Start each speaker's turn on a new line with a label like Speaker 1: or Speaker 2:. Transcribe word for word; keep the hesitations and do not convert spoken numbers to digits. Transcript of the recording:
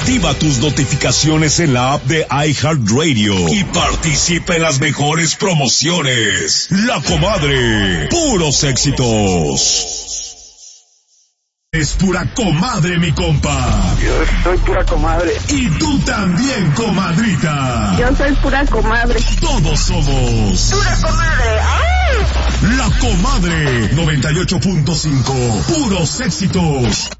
Speaker 1: Activa tus notificaciones en la app de iHeartRadio y participa en las mejores promociones. La Comadre, puros éxitos. Es pura comadre, mi compa.
Speaker 2: Yo soy pura comadre.
Speaker 1: Y tú también, comadrita.
Speaker 2: Yo soy pura comadre.
Speaker 1: Todos somos
Speaker 2: pura comadre. ¡Ay!
Speaker 1: La Comadre noventa y ocho punto cinco. Puros éxitos.